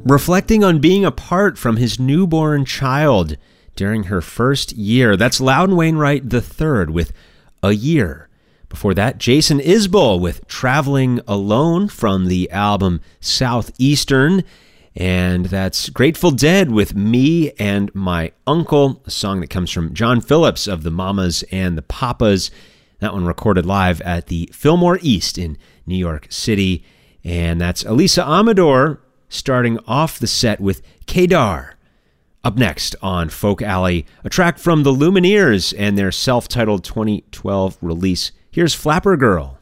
reflecting on being apart from his newborn child during her first year. That's Loudon Wainwright III with A Year. Before that, Jason Isbell with Traveling Alone from the album Southeastern. And that's Grateful Dead with Me and My Uncle, a song that comes from John Phillips of the Mamas and the Papas. That one recorded live at the Fillmore East in New York City. And that's Elisa Amador starting off the set with Kedar. Up next on Folk Alley, a track from the Lumineers and their self-titled 2012 release. Here's Flapper Girl.